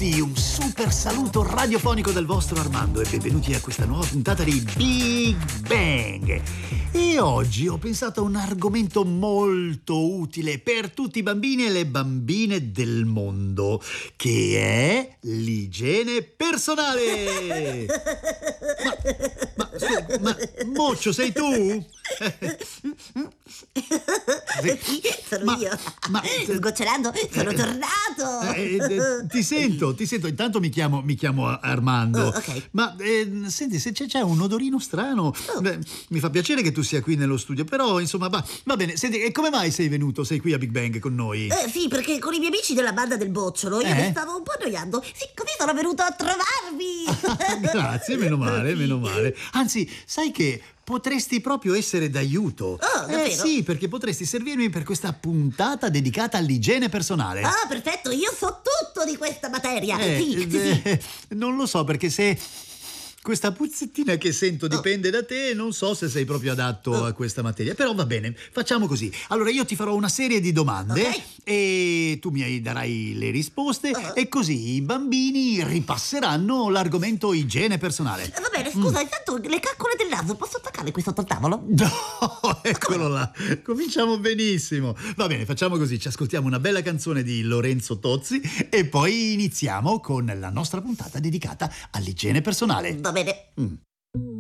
tutti, un super saluto radiofonico dal vostro Armando e benvenuti a questa nuova puntata di Big Bang. E oggi ho pensato a un argomento molto utile per tutti i bambini e le bambine del mondo, che è l'igiene personale. Ma Moccio, sei tu? Sì, sono io. Sgocciolando, sono tornato. Ti sento. Intanto mi chiamo Armando. Ok. Ma senti, se c'è un odorino strano, mi fa piacere che tu sia qui nello studio, però insomma va bene. Senti, e come mai sei venuto? Sei qui a Big Bang con noi? Sì, perché con i miei amici della banda del Bocciolo io mi stavo un po' annoiando. Sì, così sono venuto a trovarvi. Grazie, meno male. Anzi, sai che potresti proprio essere d'aiuto. Oh, davvero? Sì, perché potresti servirmi per questa puntata dedicata all'igiene personale. Ah, perfetto, io so tutto di questa materia. Sì. Non lo so, perché se questa puzzettina che sento dipende da te, non so se sei proprio adatto a questa materia. Però va bene, facciamo così. Allora io ti farò una serie di domande, Ok. e tu mi darai le risposte e così i bambini ripasseranno l'argomento igiene personale. Va bene, scusa, intanto le caccole del naso posso attaccare qui sotto il tavolo? No, eccolo là. Cominciamo benissimo. Va bene, facciamo così. Ci ascoltiamo una bella canzone di Lorenzo Tozzi e poi iniziamo con la nostra puntata dedicata all'igiene personale. Va bene.